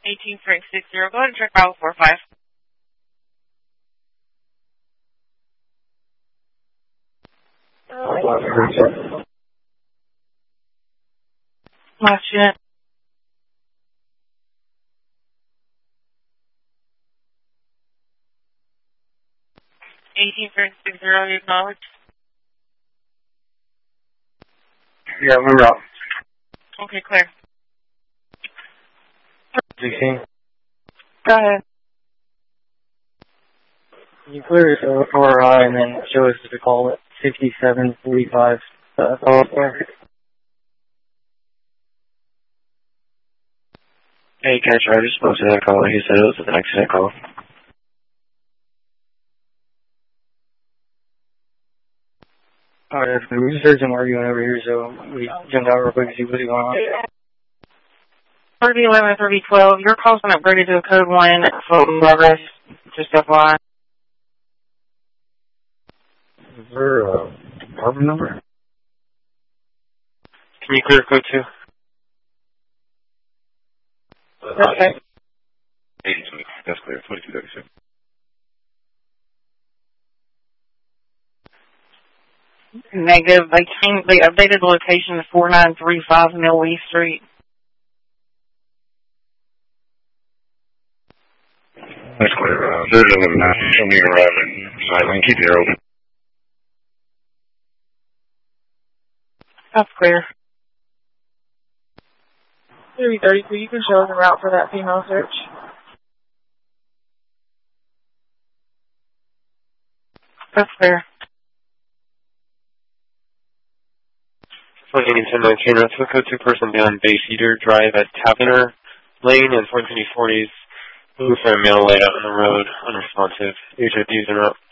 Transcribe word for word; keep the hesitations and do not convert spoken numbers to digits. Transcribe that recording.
eighteen Frank six zero. Go ahead and check file four five. Last unit. eighteen Frank six zero, you acknowledge? Yeah, we're out. Okay, clear. sixteen. Go ahead. You clear it for R I and then show us to call it fifty-seven forty-five. Uh, call for. Hey, Catch, I just spoke to that caller. He said it was an accident call. Alright, we just heard some arguing over here, so we jumped out real quick to see what's going on. thirty eleven, thirty twelve, your call's been upgraded to a code one for progress. Just F Y I. Is there a department number? Can you clear code two? Okay. eighty-two. That's clear. twenty-two thirty-six. Negative. They changed, they updated the location to four nine three five Mill East Street. That's clear. Uh, third of them, uh, show me your arrival. Silent. Keep it open. That's clear. three thirty-three, you can show the route for that female search. That's clear. twenty ten nineteen, that's the code two person down Bay Cedar Drive at Tavener Lane and fourteen forties. Blue for a male layout on the road, unresponsive. H I Ds are not